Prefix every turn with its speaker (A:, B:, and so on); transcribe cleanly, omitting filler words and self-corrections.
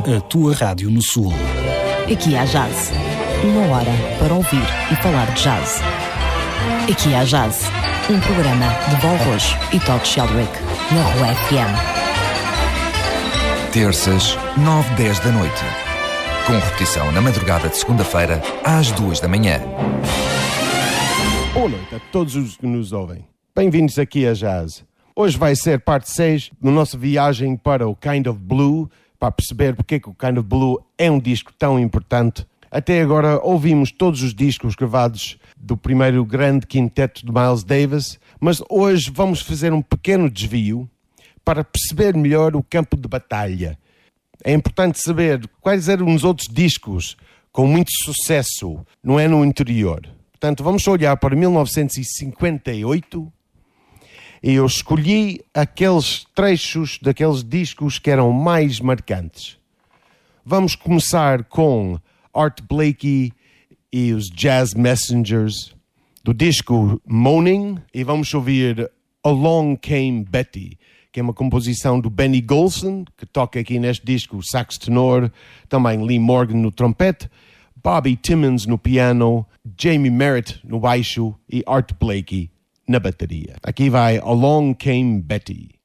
A: a tua rádio no Sul.
B: Aqui há jazz. Uma hora para ouvir e falar de jazz. Aqui há jazz. Um programa de Val Rojo e Todd Sheldrick, na Rua FM.
C: Terças, 9-10 da noite. Com repetição na madrugada de segunda-feira, às 2 da manhã.
D: Boa noite a todos os que nos ouvem. Bem-vindos aqui a Jazz. Hoje vai ser parte 6 da nossa viagem para o Kind of Blue, para perceber porque é que o Kind of Blue é um disco tão importante. Até agora ouvimos todos os discos gravados do primeiro grande quinteto de Miles Davis, mas hoje vamos fazer um pequeno desvio para perceber melhor o campo de batalha. É importante saber quais eram os outros discos com muito sucesso, não é, no interior. Portanto, vamos olhar para 1958 e eu escolhi aqueles trechos daqueles discos que eram mais marcantes. Vamos começar com Art Blakey e os Jazz Messengers, do disco Moaning, e vamos ouvir Along Came Betty, que é uma composição do Benny Golson, que toca aqui neste disco o sax tenor, também Lee Morgan no trompete, Bobby Timmons no piano, Jamie Merritt no baixo e Art Blakey na bateria. Aqui vai Along Came Betty.